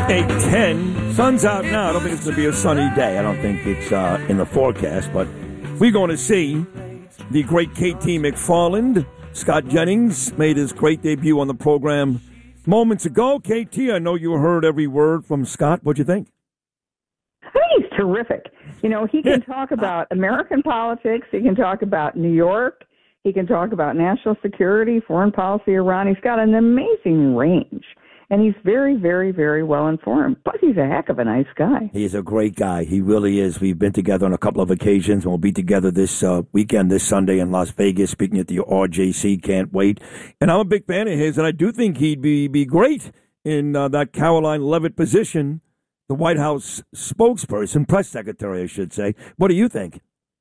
8:10. Sun's out now. I don't think it's going to be a sunny day. I don't think it's in the forecast, but we're going to see the great KT McFarland. Scott Jennings made his great debut on the program moments ago. KT, I know you heard every word from Scott. What'd you think? I think he's terrific. You know, he can talk about American politics. He can talk about New York. He can talk about national security, foreign policy, Iran. He's got an amazing range. And he's very, very, very well informed. Plus, he's a heck of a nice guy. He is a great guy. He really is. We've been together on a couple of occasions, and we'll be together this weekend, this Sunday in Las Vegas, speaking at the RJC. Can't wait. And I'm a big fan of his, and I do think he'd be great in that Caroline Leavitt position, the White House spokesperson, press secretary, I should say. What do you think?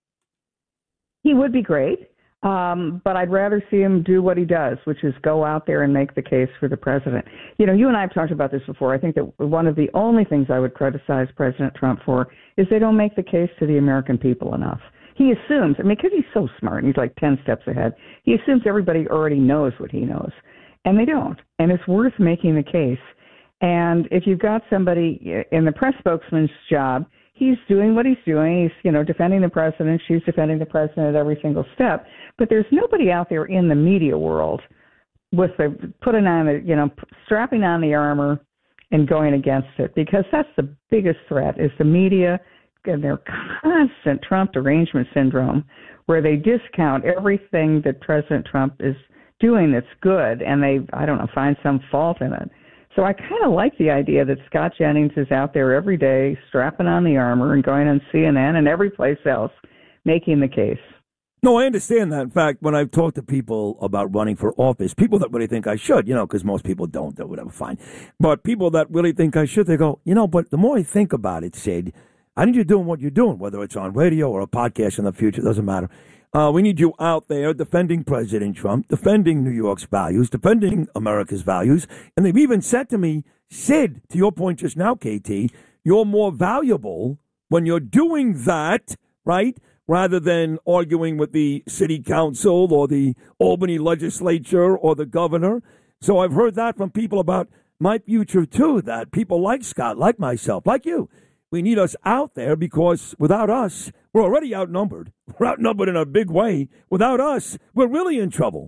He would be great. But I'd rather see him do what he does, which is go out there and make the case for the president. You know, you and I have talked about this before. I think that one of the only things I would criticize President Trump for is they don't make the case to the American people enough. He assumes, I mean, because he's so smart and he's like 10 steps ahead, he assumes everybody already knows what he knows. And they don't. And it's worth making the case. And if you've got somebody in the press spokesman's job, he's doing what he's doing. He's, you know, defending the president. She's defending the president at every single step. But there's nobody out there in the media world with the putting on the, you know, strapping on the armor and going against it, because that's the biggest threat is the media and their constant Trump derangement syndrome, where they discount everything that President Trump is doing that's good, and they, I don't know, find some fault in it. So I kind of like the idea that Scott Jennings is out there every day strapping on the armor and going on CNN and every place else making the case. No, I understand that. In fact, when I've talked to people about running for office, people that really think I should, you know, because most people don't, that whatever, fine. But people that really think I should, they go, you know, but the more I think about it, Sid, I need you doing what you're doing, whether it's on radio or a podcast in the future, doesn't matter. We need you out there defending President Trump, defending New York's values, defending America's values. And they've even said to me, Sid, to your point just now, KT, you're more valuable when you're doing that, right, rather than arguing with the city council or the Albany legislature or the governor. So I've heard that from people about my future, too, that people like Scott, like myself, like you. We need us out there because without us, we're already outnumbered. We're outnumbered in a big way. Without us, we're really in trouble.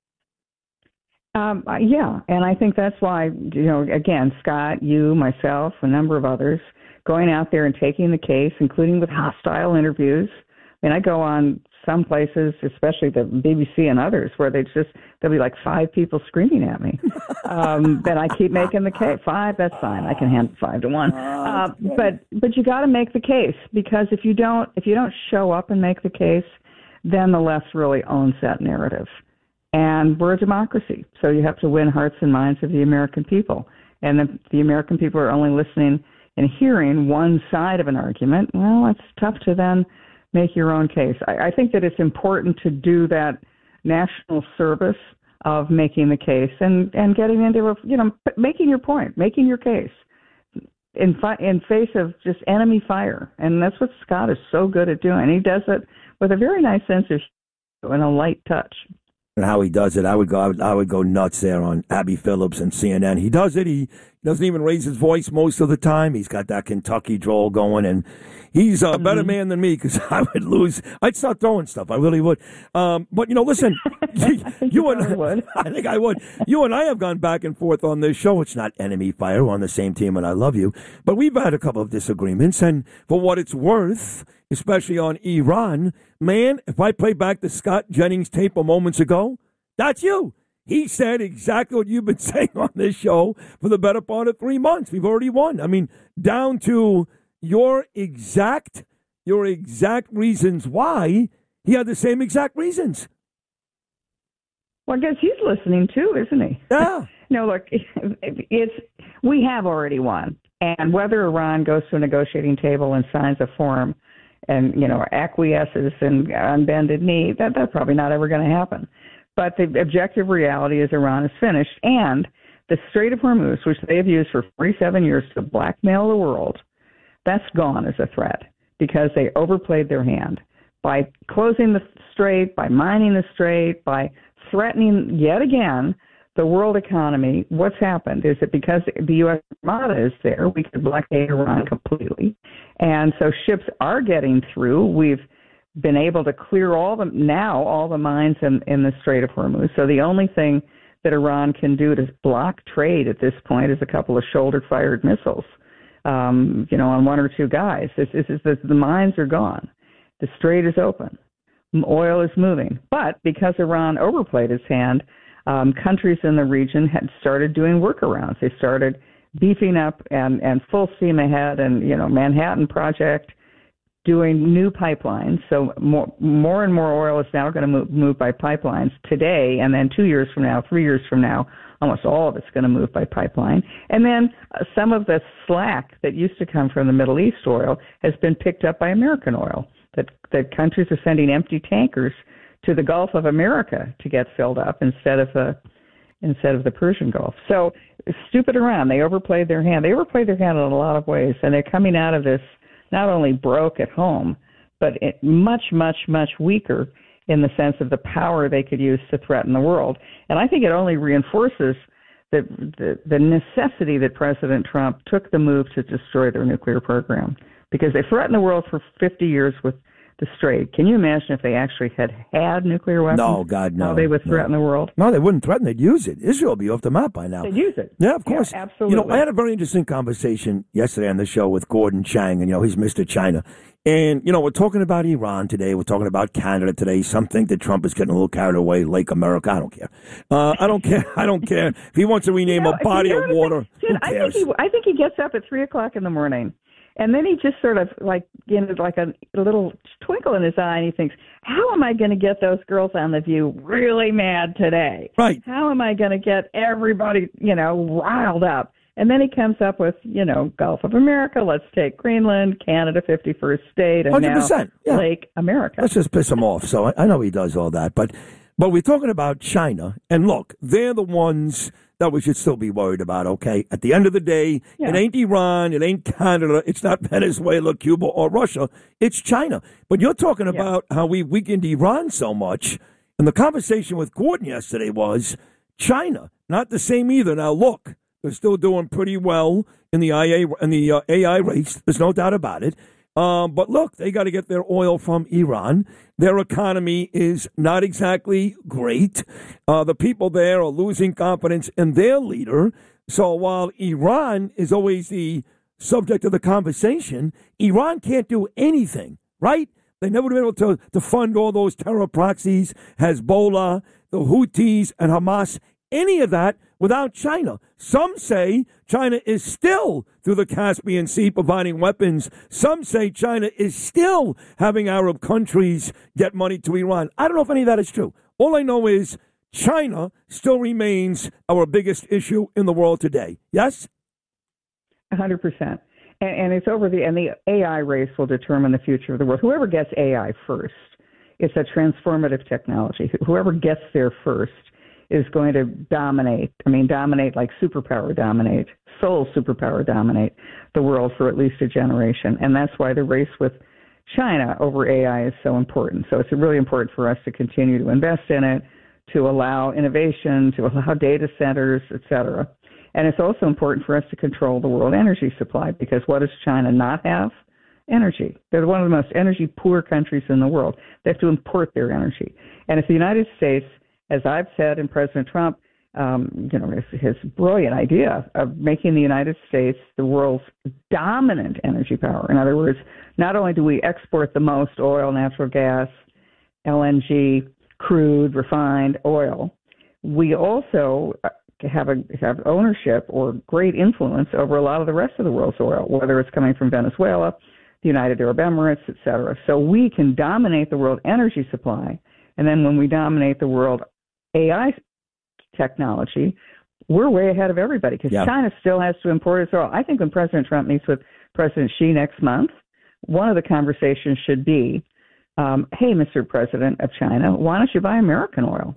Yeah, and I think that's why, you know, again, Scott, you, myself, a number of others, going out there and taking the case, including with hostile interviews. I mean, I go on some places, especially the BBC and others, where there'll be like 5 people screaming at me. Then I keep making the case. 5, that's fine. I can handle 5 to 1. But you got to make the case, because if you don't show up and make the case, then the left really owns that narrative. And we're a democracy, so you have to win hearts and minds of the American people. And the American people are only listening and hearing one side of an argument. Well, it's tough to then make your own case. I think that it's important to do that national service of making the case and getting into, you know, making your point, making your case in face of just enemy fire. And that's what Scott is so good at doing. He does it with a very nice sense of humor and a light touch. And how he does it, I would go nuts there on Abby Phillips and CNN. He does it. He doesn't even raise his voice most of the time. He's got that Kentucky drawl going, and he's a better man than me, because I would lose. I'd start throwing stuff. I really would. But, you know, listen, you and I would. I think I would. You and I have gone back and forth on this show. It's not enemy fire. We're on the same team, and I love you. But we've had a couple of disagreements, and for what it's worth, especially on Iran, man, if I play back the Scott Jennings tape a moments ago, that's you. He said exactly what you've been saying on this show for the better part of 3 months. We've already won. I mean, down to your exact reasons why. He had the same exact reasons. Well, I guess he's listening too, isn't he? Yeah. No, look, we have already won. And whether Iran goes to a negotiating table and signs a form and, you know, acquiesces and on bended knee, that's probably not ever going to happen. But the objective reality is Iran is finished, and the Strait of Hormuz, which they have used for 47 years to blackmail the world, that's gone as a threat because they overplayed their hand by closing the strait, by mining the strait, by threatening yet again the world economy, what's happened is that because the U.S. Armada is there, we could blockade Iran completely. And so ships are getting through. We've been able to clear all the mines in the Strait of Hormuz. So the only thing that Iran can do to block trade at this point is a couple of shoulder-fired missiles, on one or two guys. The mines are gone. The strait is open. Oil is moving. But because Iran overplayed its hand, countries in the region had started doing workarounds. They started beefing up and full steam ahead, and Manhattan Project, doing new pipelines. So more and more oil is now going to move by pipelines today, and then 2 years from now, 3 years from now, almost all of it's going to move by pipeline. And then some of the slack that used to come from the Middle East oil has been picked up by American oil. That countries are sending empty tankers to the Gulf of America to get filled up instead of the Persian Gulf. So stupid Iran, they overplayed their hand. They overplayed their hand in a lot of ways, and they're coming out of this not only broke at home, but much, much, much weaker in the sense of the power they could use to threaten the world. And I think it only reinforces the necessity that President Trump took the move to destroy their nuclear program, because they threatened the world for 50 years with the Strait. Can you imagine if they actually had nuclear weapons? No, God, no. How they would threaten the world? No, they wouldn't threaten. They'd use it. Israel would be off the map by now. They'd use it. Yeah, of course. Yeah, absolutely. I had a very interesting conversation yesterday on the show with Gordon Chang, and, he's Mr. China. And, we're talking about Iran today. We're talking about Canada today. Some think that Trump is getting a little carried away, Lake America. I don't care. I don't care. I don't care. If he wants to rename a body of water, who cares? I think he gets up at 3 o'clock in the morning. And then he just sort of like a little twinkle in his eye, and he thinks, how am I going to get those girls on The View really mad today? Right. How am I going to get everybody, riled up? And then he comes up with, Gulf of America, let's take Greenland, Canada, 51st state, and 100%, now Lake America. Let's just piss him off. So I know he does all that. But we're talking about China, and look, they're the ones that we should still be worried about, okay? At the end of the day, It ain't Iran, it ain't Canada, it's not Venezuela, Cuba, or Russia, it's China. But you're talking about how we weakened Iran so much, and the conversation with Gordon yesterday was China, not the same either. Now, look, they're still doing pretty well in the AI race, there's no doubt about it. But look, they got to get their oil from Iran. Their economy is not exactly great. The people there are losing confidence in their leader. So while Iran is always the subject of the conversation, Iran can't do anything, right? They never been able to fund all those terror proxies, Hezbollah, the Houthis, and Hamas, any of that without China. Some say China is still through the Caspian Sea providing weapons. Some say China is still having Arab countries get money to Iran. I don't know if any of that is true. All I know is China still remains our biggest issue in the world today. Yes? 100%. And it's over the AI race will determine the future of the world. Whoever gets AI first, it's a transformative technology. Whoever gets there first is going to dominate. Dominate like superpower dominate, sole superpower dominate the world for at least a generation. And that's why the race with China over AI is so important. So it's really important for us to continue to invest in it, to allow innovation, to allow data centers, et cetera. And it's also important for us to control the world energy supply, because what does China not have? Energy. They're one of the most energy poor countries in the world. They have to import their energy. And if the United States, as I've said, and President Trump, his brilliant idea of making the United States the world's dominant energy power. In other words, not only do we export the most oil, natural gas, LNG, crude, refined oil, we also have ownership or great influence over a lot of the rest of the world's oil, whether it's coming from Venezuela, the United Arab Emirates, et cetera. So we can dominate the world energy supply. And then when we dominate the world AI technology, we're way ahead of everybody, because China still has to import its oil. I think when President Trump meets with President Xi next month, one of the conversations should be, hey, Mr. President of China, why don't you buy American oil?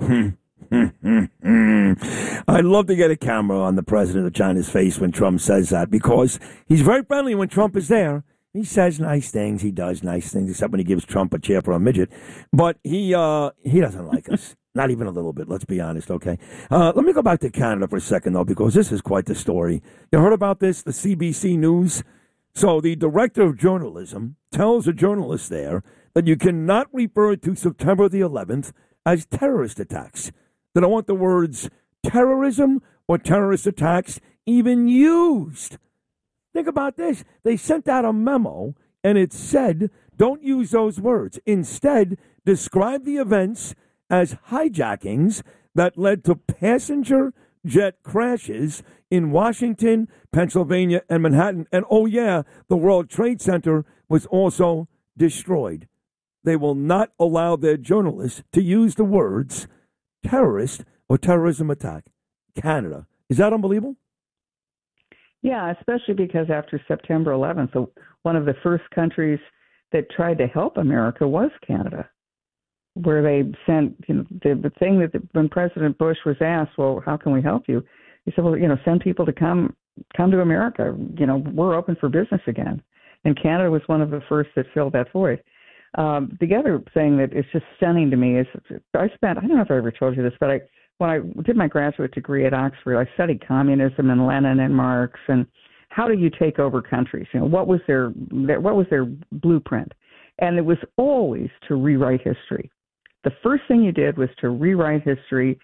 I'd love to get a camera on the president of China's face when Trump says that, because he's very friendly when Trump is there. He says nice things. He does nice things, except when he gives Trump a chair for a midget. But he doesn't like us. Not even a little bit, let's be honest, okay? Let me go back to Canada for a second, though, because this is quite the story. You heard about this, the CBC News? So the director of journalism tells a journalist there that you cannot refer to September the 11th as terrorist attacks. They don't want the words terrorism or terrorist attacks even used. Think about this. They sent out a memo, and it said, don't use those words. Instead, describe the events as hijackings that led to passenger jet crashes in Washington, Pennsylvania, and Manhattan. And oh yeah, the World Trade Center was also destroyed. They will not allow their journalists to use the words terrorist or terrorism attack. Canada. Is that unbelievable? Yeah, especially because after September 11th, one of the first countries that tried to help America was Canada, where they sent, the thing that when President Bush was asked, well, how can we help you? He said, well, send people to come to America. We're open for business again. And Canada was one of the first that filled that void. The other thing that is just stunning to me is I don't know if I ever told you this, but when I did my graduate degree at Oxford, I studied communism and Lenin and Marx and how do you take over countries? What was their blueprint? And it was always to rewrite history. The first thing you did was to rewrite history,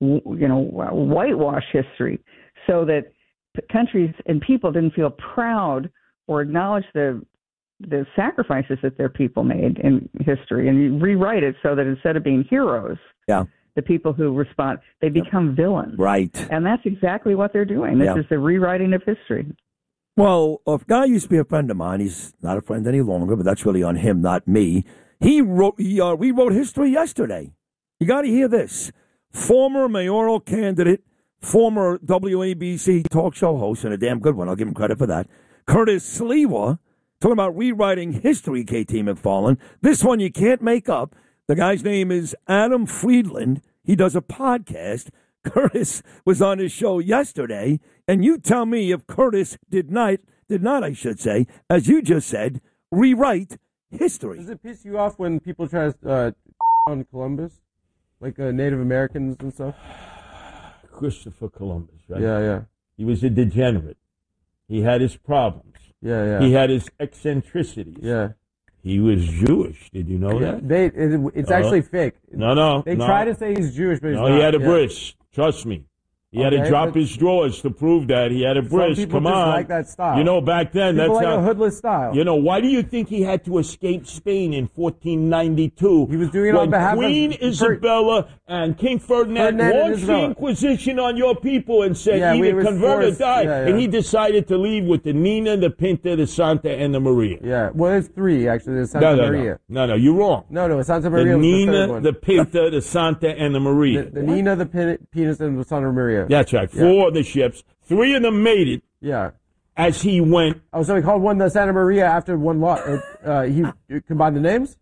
whitewash history, so that countries and people didn't feel proud or acknowledge the sacrifices that their people made in history, and you rewrite it so that instead of being heroes, the people who respond, they become villains. Right. And that's exactly what they're doing. This is the rewriting of history. Well, a guy used to be a friend of mine. He's not a friend any longer, but that's really on him, not me. He rewrote history yesterday. You got to hear this. Former mayoral candidate, former WABC talk show host, and a damn good one, I'll give him credit for that, Curtis Sliwa, talking about rewriting history, KT McFarland. This one you can't make up. The guy's name is Adam Friedland. He does a podcast. Curtis was on his show yesterday, and you tell me if Curtis did not, I should say, as you just said, rewrite history. Does it piss you off when people try to on Columbus, like Native Americans and stuff? Christopher Columbus, right? Yeah. He was a degenerate. He had his problems. Yeah. He had his eccentricities. Yeah. He was Jewish. Did you know that? It's actually fake. No. They try to say he's Jewish, but he's not. No, he had a bris. Trust me. He had to drop his drawers to prove that he had a bris. Some people Come just on. like that style. Back then, people that's like how, a hoodless style. Why do you think he had to escape Spain in 1492? He was doing it on behalf Queen of Isabella and King Ferdinand launched the Inquisition on your people and said either convert or die. And he decided to leave with the Nina, the Pinta, the Santa, and the Maria. Yeah, well, there's three, actually. There's Santa Maria. No, you're wrong. No, Santa Maria the was Nina, the third one. the Pinta, the Santa, and the Maria. The Nina, the Penis, and the Santa Maria. That's right. Four of the ships. Three of them made it. Yeah. As he went. Oh, so he called one the Santa Maria after one lot. He combined the names?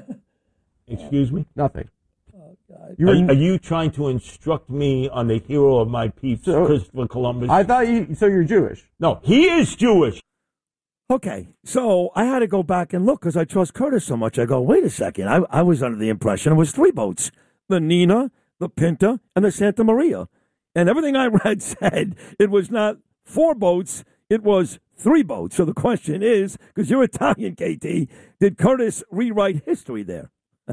Excuse me? Nothing. Oh, God. Are you trying to instruct me on the hero of my peeps, Christopher Columbus? I thought you're Jewish. No, he is Jewish. Okay, so I had to go back and look because I trust Curtis so much. I go, wait a second. I was under the impression it was three boats. The Nina, the Pinta, and the Santa Maria. And everything I read said it was not four boats, it was three boats. So the question is, because you're Italian, KT, did Curtis rewrite history there?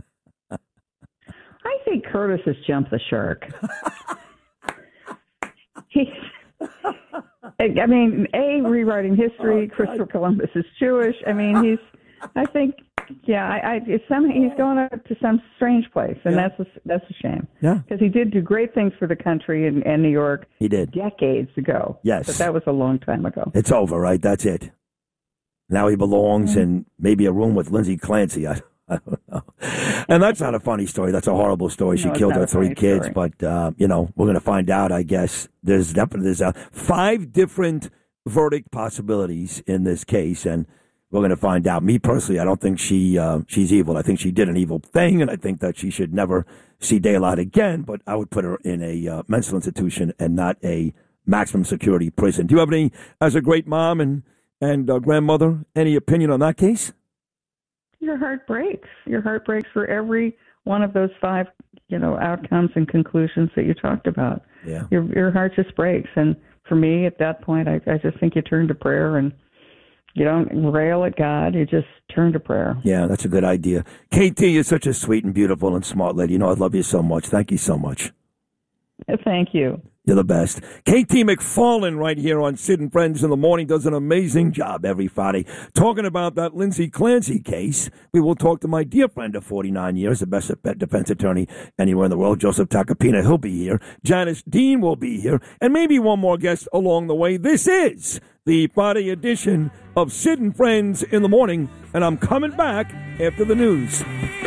I think Curtis has jumped the shark. Rewriting history. Christopher Columbus is Jewish. He's going to some strange place, and that's a shame. Yeah, because he did do great things for the country and New York. He did decades ago. Yes, but that was a long time ago. It's over, right? That's it. Now he belongs in maybe a room with Lindsay Clancy. I don't know. And that's not a funny story. That's a horrible story. She killed her three kids, but we're going to find out. I guess there's 5 different verdict possibilities in this case, and we're going to find out. Me personally, I don't think she's evil. I think she did an evil thing, and I think that she should never see daylight again. But I would put her in a mental institution and not a maximum security prison. Do you have any, as a great mom and grandmother, any opinion on that case? Your heart breaks. Your heart breaks for every one of those 5 outcomes and conclusions that you talked about. Yeah. Your heart just breaks. And for me, at that point, I just think you turn to prayer, and you don't rail at God. You just turn to prayer. Yeah, that's a good idea. KT, you're such a sweet and beautiful and smart lady. I love you so much. Thank you so much. Thank you. You're the best. KT McFarland right here on Sid and Friends in the Morning does an amazing job every Friday talking about that Lindsay Clancy case. We will talk to my dear friend of 49 years, the best defense attorney anywhere in the world, Joseph Tacopina. He'll be here. Janice Dean will be here. And maybe one more guest along the way. This is the Friday edition of Sid and Friends in the Morning, and I'm coming back after the news.